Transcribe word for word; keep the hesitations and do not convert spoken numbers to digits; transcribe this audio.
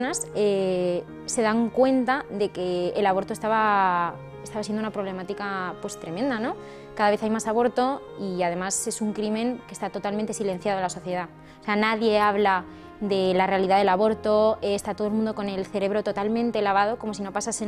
Eh, se dan cuenta de que el aborto estaba, estaba siendo una problemática pues tremenda, ¿no? Cada vez hay más aborto y además es un crimen que está totalmente silenciado en la sociedad. O sea, nadie habla de la realidad del aborto, eh, está todo el mundo con el cerebro totalmente lavado, como si no pasase